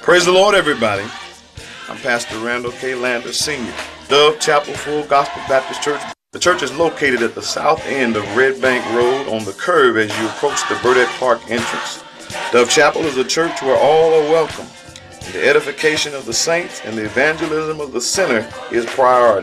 Praise the Lord, everybody. I'm Pastor Randall K. Lander, Sr., Dove Chapel Full Gospel Baptist Church. The church is located at the south end of Red Bank Road on the curve as you approach the Burdette Park entrance. Dove Chapel is a church where all are welcome. The edification of the saints and the evangelism of the sinner is priority.